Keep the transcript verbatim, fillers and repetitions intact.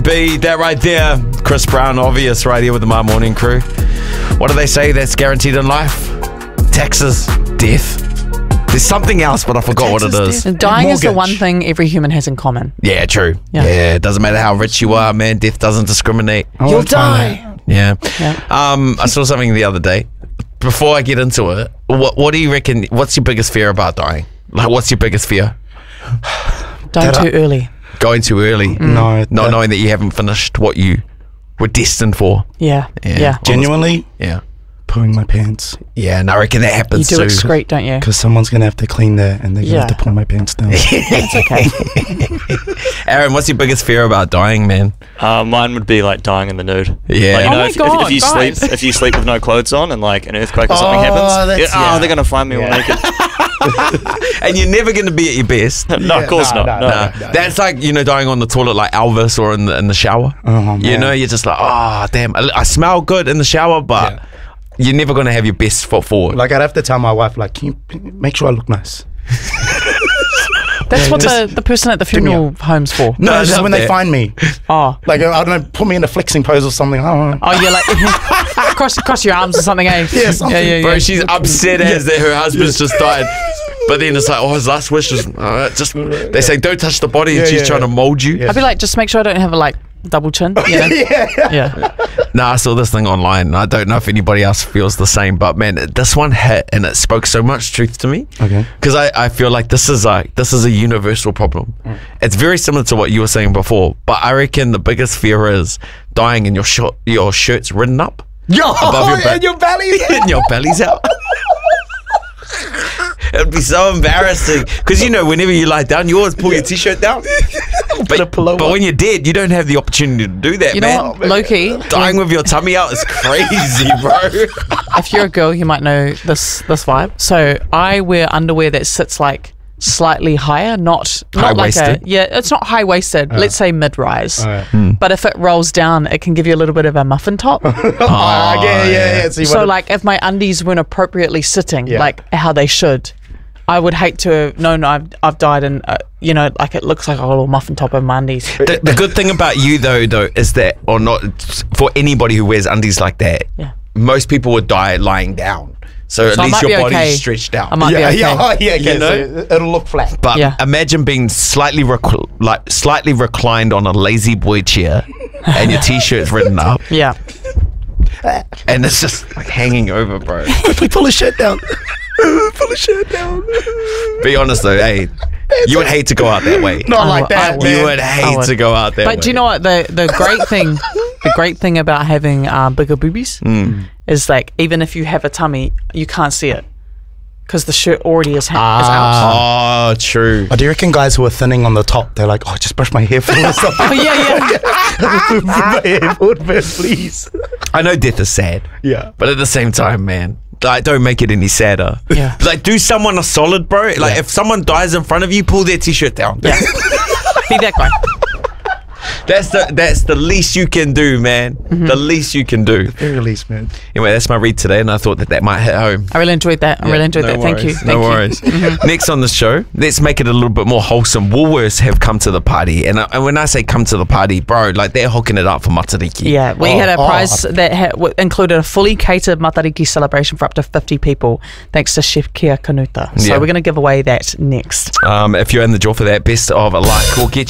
B, that right there. Chris Brown, obvious, right here with the My Morning Crew. What do they say that's guaranteed in life? Taxes, death. There's something else, but I forgot what it is. And dying Mortgage. is the one thing every human has in common. Yeah, true. Yeah. Yeah, it doesn't matter how rich you are, man. Death doesn't discriminate. I You'll won't find die. Yeah. Yeah. Um, I saw something the other day. Before I get into it, what what do you reckon? What's your biggest fear about dying? Like, what's your biggest fear? Dying That too I- early. Going too early. that. No, Not that- knowing that you haven't finished what you were destined for. Yeah. Yeah. Yeah. genuinely Yeah. pooing my pants Yeah, and I reckon that You happens do too. excrete, don't you? because someone's gonna have to clean that and they're gonna Yeah. have to pull my pants down. It's okay. Aaron, what's your biggest fear about dying, man? Uh, mine would be like dying in the nude. Yeah. Like, you Oh know, my if, God, if, if you guys. sleep, if you sleep with no clothes on and like an earthquake or something Oh, happens, that's- yeah, oh, yeah. they're gonna find me all Yeah. naked. And you're never going to be at your best. no, of course no, not. no, No, Nah, that's like, you know, dying on the toilet like Elvis or in the in the shower. Oh, You man. know, you're just like, oh, damn, I, I smell good in the shower, but Yeah. you're never going to have your best foot forward. Like I'd have to tell my wife, like, can you make sure I look nice? That's what the, the person at the funeral home's for. No, No, I just love when that. they find me, Oh. like I don't know, put me in a flexing pose or something. I don't know. Oh, you're like cross cross your arms or something, eh? Yeah, something. yeah, yeah, yeah. Bro, she's upset as that her husband's just died. But then it's like, oh, his last wish is uh, just. They say, don't touch the body, and Yeah, she's yeah, trying yeah. to mold you. Yeah. I'd be like, just make sure I don't have a like double chin. You know? yeah. Yeah. Nah, I saw this thing online, and I don't know if anybody else feels the same, but man, this one hit, and it spoke so much truth to me. Okay. Because I, I feel like this is like this is a universal problem. It's very similar to what you were saying before, but I reckon the biggest fear is dying and your shirt your shirt's ridden up Yo, above your back. and your belly. and your belly's out. It'd be so embarrassing because you know whenever you lie down, you always pull your t-shirt down. But, a pullover. but when you're dead, you don't have the opportunity to do that, You man. know what, Loki? Dying with your tummy out is crazy, bro. If you're a girl, you might know this this vibe. So I wear underwear that sits like slightly higher, not not like a High-waisted? yeah. It's not high waisted. Let's say mid rise. Alright. But if it rolls down, it can give you a little bit of a muffin top. Oh, yeah, yeah, yeah. See, So what- like if my undies weren't appropriately sitting, Yeah. like how they should, I would hate to have known I've, I've died and, uh, you know, like it looks like a little muffin top over my undies. The, the good thing about you though, though, is that, or not, for anybody who wears undies like that, Yeah. most people would die lying down. So at So I least might your be body's okay. stretched out. I might yeah, be okay. yeah, oh, yeah, okay, You know? so it'll look flat. But Yeah. imagine being slightly recl- like slightly reclined on a lazy boy chair, and your t-shirt's written up, Yeah. and it's just like hanging over, bro. Quickly pull his shirt down. pull his shirt down. Be honest though, hey, you would hate to go out that way. Not I like would- that, I would. man. You would hate would. to go out that way. But do you know what the the great thing, the great thing about having uh, bigger boobies Mm. is like even if you have a tummy, you can't see it because the shirt already is, ha- is out. Oh, true. But do you reckon guys who are thinning on the top, they're like, oh, just brush my hair forward or something? Oh yeah, yeah. Brush my hair forward, man, please. I know death is sad. Yeah. But at the same time, man, like, don't make it any sadder. Yeah. Like, do someone a solid, bro. Like, Yeah. if someone dies in front of you, pull their t-shirt down. Yeah. Be that guy. That's the that's the least you can do, man. Mm-hmm. The least you can do. Very least, man. Anyway, that's my read today, and I thought that that might hit home. I really enjoyed that. I really enjoyed no that. Thank you. worries, Thank no you. worries. Mm-hmm. Next on the show, let's make it a little bit more wholesome. Woolworths have come to the party, and, I, and when I say come to the party, bro, like they're hooking it up for Matariki. Yeah, we Oh, had a oh. prize that ha- w- included a fully catered Matariki celebration for up to fifty people, thanks to Chef Kia Kanuta. So Yeah. we're going to give away that next. Um, if you're in the draw for that, best of luck. We'll get